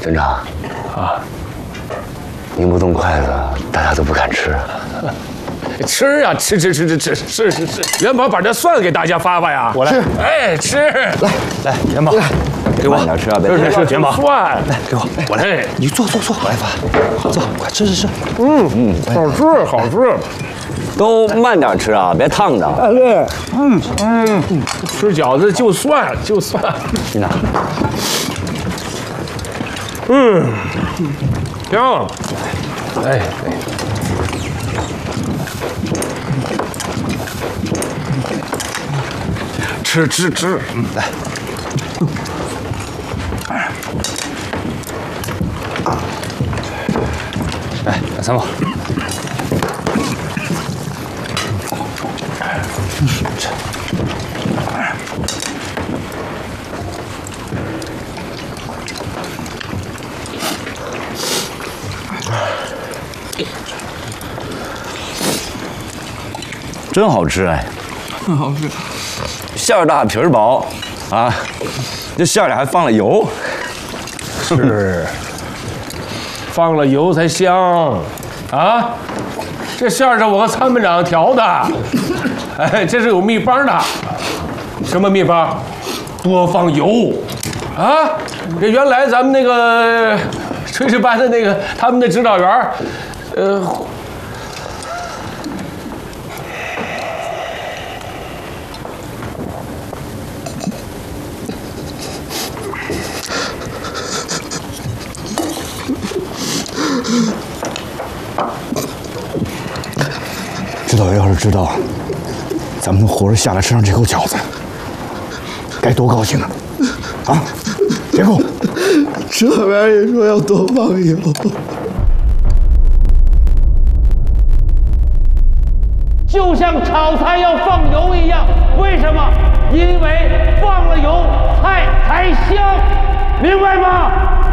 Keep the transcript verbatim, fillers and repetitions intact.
村长，啊，您不动筷子，大家都不敢吃。 吃啊，吃吃吃吃吃，是是是。元宝把这蒜给大家发发呀！ 我来， 哎，吃， 来来，元宝，给我点吃啊，别是是元宝， 蒜， 来给我， 我来， 你坐坐坐，我来发，坐，快吃吃吃。 嗯嗯，好吃好吃。 都慢点吃啊，别烫着。 哎对，嗯嗯，吃饺子就蒜就蒜。 你拿。 嗯，行。哎哎。吃吃吃，嗯，来。 来，小三宝。 真好吃哎， 很好吃， 馅儿大皮儿薄，啊，这馅儿里还放了油， 是，放了油才香，啊，这馅儿是我和参谋长调的，哎，这是有秘方的，什么秘方？多放油，啊，这原来咱们那个炊事班的那个他们的指导员，呃。 指导员要是知道咱们能活着下来吃上这口饺子，该多高兴啊！啊，别哭。 指导员也说要多放油。 就像炒菜要放油一样，为什么？因为放了油，菜才香，明白吗？